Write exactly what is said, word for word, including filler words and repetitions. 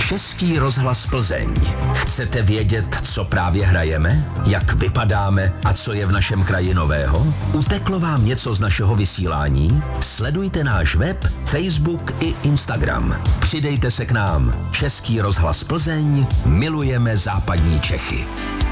Český rozhlas Plzeň. Chcete vědět, co právě hrajeme? Jak vypadáme a co je v našem kraji nového? Uteklo vám něco z našeho vysílání? Sledujte náš web, Facebook i Instagram. Přidejte se k nám. Český rozhlas Plzeň. Milujeme západní Čechy.